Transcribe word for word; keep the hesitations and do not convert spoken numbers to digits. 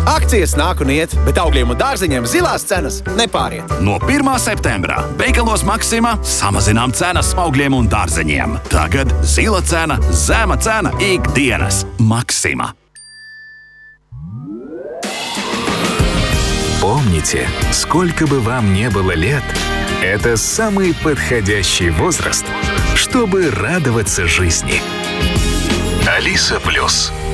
Akcijas nāk un iet, bet augļiem un dārzeņiem zilās cenas nepāriet. No pirmā septembra veikalos Maxima samazinām cenas augļiem un dārzeņiem. Tagad zila cena, zema cena ikdienas. Maxima. Помните, сколько бы вам не было лет, это самый подходящий возраст, чтобы радоваться жизни. Алиса Плюс.